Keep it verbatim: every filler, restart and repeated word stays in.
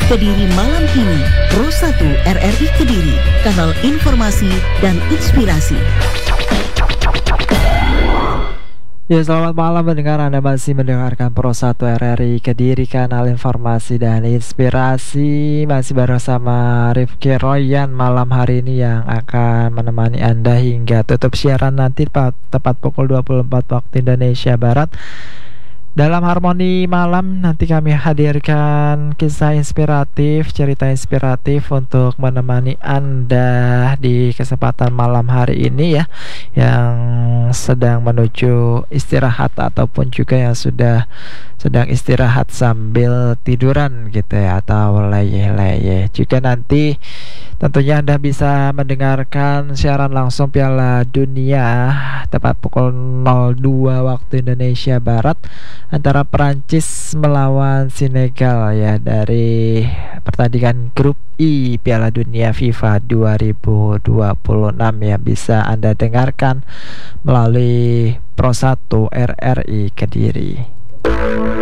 Kediri malam ini, Pro satu R R I Kediri, kanal informasi dan inspirasi. Ya, selamat malam mendengar. Anda masih mendengarkan Pro satu R R I Kediri, kanal informasi dan inspirasi. Masih bersama Rifki Royan malam hari ini yang akan menemani Anda hingga tutup siaran nanti tepat pukul dua puluh empat waktu Indonesia Barat. Dalam Harmoni Malam nanti kami hadirkan kisah inspiratif, cerita inspiratif untuk menemani Anda di kesempatan malam hari ini ya, yang sedang menuju istirahat ataupun juga yang sudah sedang istirahat sambil tiduran gitu ya, atau leyeh-leyeh. Juga nanti tentunya Anda bisa mendengarkan siaran langsung Piala Dunia tepat pukul nol dua waktu Indonesia Barat antara Perancis melawan Senegal ya, dari pertandingan grup I Piala Dunia FIFA dua ribu dua puluh enam ya. Bisa Anda dengarkan melalui Pro satu R R I Kediri.